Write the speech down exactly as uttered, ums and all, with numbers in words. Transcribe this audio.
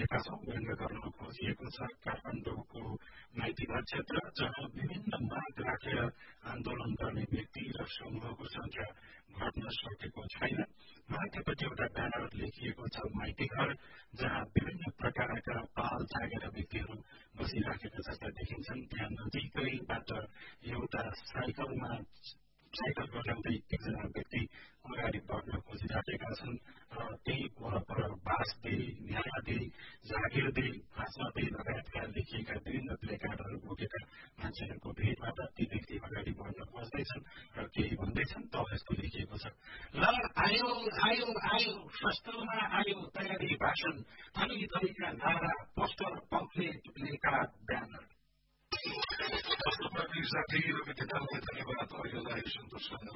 देखेका छौँ व्यङ्ग गर्न खोजिएको छ। काठमाडौँको माइतीघर क्षेत्र जहाँ विभिन्न माग राखेर आन्दोलन गर्ने व्यक्ति र समूहको संख्या घट्न सकेको छैन। माथिपट्टि एउटा ब्यानर लेखिएको छ माइतीघर, जहाँ विभिन्न प्रकारका पाल जागेर व्यक्तिहरू बसिराखेका जस्ता देखिन्छन्। त्यहाँ नजिकैबाट एउटा साइकलमा साइकल गराउँदै एकजना व्यक्ति अगाडि बढ्न खोजिराखेका छन् र त्यही वरपर बास दे, न्याय दे, जागिर दे, भाषा दे लगायतका लेखिएका विभिन्न प्लेकार्डहरू बोकेका मान्छेहरूको भिडबाट ती व्यक्ति अगाडि बढ्न खोज्दैछन् र केही भन्दैछन्। तल यस्तो लेखिएको छ, ल आयो आयो आयो सस्तोमा आयो तयारी भाषण, थली थलीका नारा, पोस्टर, पम्फलेट, प्लेकार्ड, ब्यानर। साथी रवि ढकाललाई धन्यवाद। अहिलेलाई सन्तोष